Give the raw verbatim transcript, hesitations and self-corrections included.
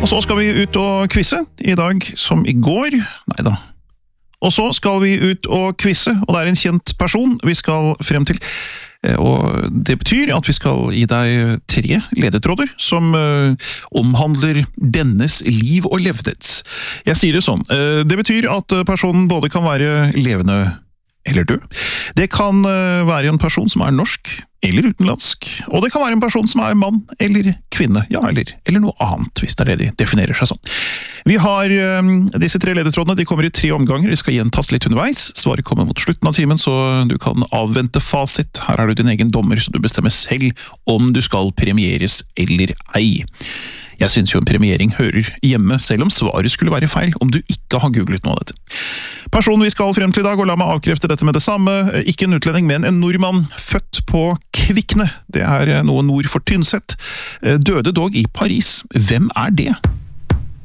Og så skal vi ut og quizze, i dag som i går. Neida. Og så skal vi ut og quizze, og det er en kjent person vi skal frem til. Og det betyr at vi skal gi deg tre ledetråder som uh, omhandler dennes liv og levnet. Jeg sier det sånn. Uh, det betyr at personen både kan være levende eller død. Det kan uh, være en person som er norsk eller utenlandsk, og det kan være en person som er mann eller kvinne, ja, eller, eller noe annet, hvis det er det de definerer seg sånn. Vi har um, disse tre ledetrådene, de kommer i tre omganger, de skal gjentas litt underveis. Svaret kommer mot slutten av timen, så du kan avvente fasit. Her er du din egen dommer, så du bestemmer selv om du skal premieres eller ei. Jeg synes jo en premiering hører hjemme, selv om svaret skulle være feil, om du ikke har googlet noe av dette. Personen vi skal frem til i dag, og la meg avkrefte dette med det samme, ikke en utlending, men en nordmann, født på Kvikne. Det er noe nord for Tynset. Døde dog i Paris. Hvem er det?